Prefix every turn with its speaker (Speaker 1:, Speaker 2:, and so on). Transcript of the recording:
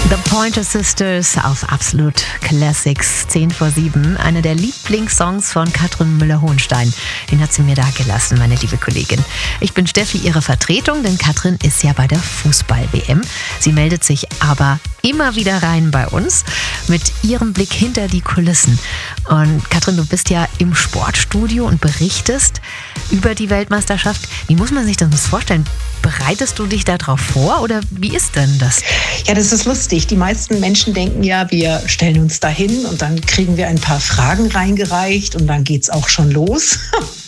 Speaker 1: The Pointer Sisters auf Absolut Classics, 10 vor 7. Einer der Lieblingssongs von Katrin Müller-Hohenstein. Den hat sie mir da gelassen, meine liebe Kollegin. Ich bin Steffi, ihre Vertretung, denn Katrin ist ja bei der Fußball-WM. Sie meldet sich aber immer wieder rein bei uns mit ihrem Blick hinter die Kulissen. Und Katrin, du bist ja im Sportstudio und berichtest über die Weltmeisterschaft. Wie muss man sich das vorstellen? Bereitest du dich darauf vor oder wie ist denn das?
Speaker 2: Ja, das ist lustig. Die meisten Menschen denken ja, wir stellen uns da hin und dann kriegen wir ein paar Fragen reingereicht und dann geht's auch schon los.